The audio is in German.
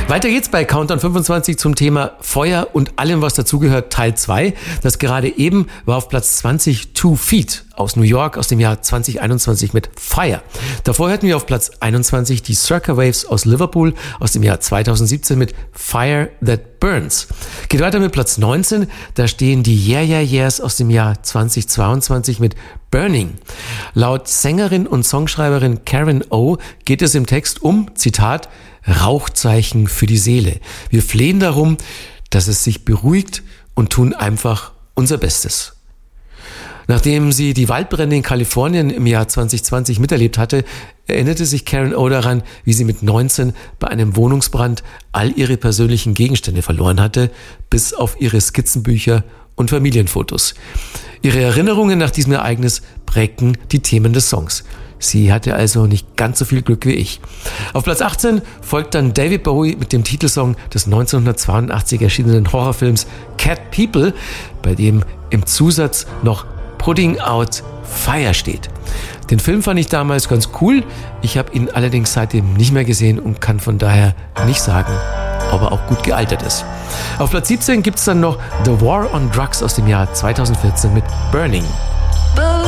Weiter geht's bei Countdown 25 zum Thema Feuer und allem, was dazugehört, Teil 2. Das gerade eben war auf Platz 20 2 Feet aus New York aus dem Jahr 2021 mit Fire. Davor hörten wir auf Platz 21 die Circa Waves aus Liverpool aus dem Jahr 2017 mit Fire That Burns. Geht weiter mit Platz 19, da stehen die Yeah Yeah Yeahs aus dem Jahr 2022 mit Burning. Laut Sängerin und Songschreiberin Karen O geht es im Text um, Zitat, Rauchzeichen für die Seele. Wir flehen darum, dass es sich beruhigt und tun einfach unser Bestes. Nachdem sie die Waldbrände in Kalifornien im Jahr 2020 miterlebt hatte, erinnerte sich Karen O daran, wie sie mit 19 bei einem Wohnungsbrand all ihre persönlichen Gegenstände verloren hatte, bis auf ihre Skizzenbücher und Familienfotos. Ihre Erinnerungen nach diesem Ereignis prägten die Themen des Songs. Sie hatte also nicht ganz so viel Glück wie ich. Auf Platz 18 folgt dann David Bowie mit dem Titelsong des 1982 erschienenen Horrorfilms Cat People, bei dem im Zusatz noch Putting Out Fire steht. Den Film fand ich damals ganz cool. Ich habe ihn allerdings seitdem nicht mehr gesehen und kann von daher nicht sagen, ob er auch gut gealtert ist. Auf Platz 17 gibt es dann noch The War on Drugs aus dem Jahr 2014 mit Burning.